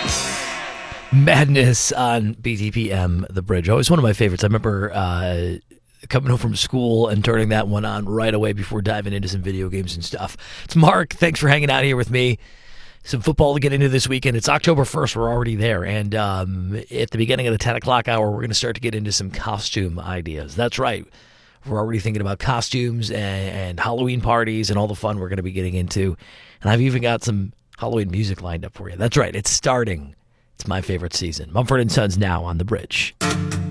Madness on BTPM, The Bridge. Always one of my favorites. I remember coming home from school and turning that one on right away before diving into some video games and stuff. It's Mark. Thanks for hanging out here with me. Some football to get into this weekend. It's October 1st. We're already there. And at the beginning of the 10 o'clock hour, we're going to start to get into some costume ideas. That's right. We're already thinking about costumes and Halloween parties and all the fun we're going to be getting into. And I've even got some Halloween music lined up for you. That's right. It's starting. It's my favorite season. Mumford & Sons now on The Bridge.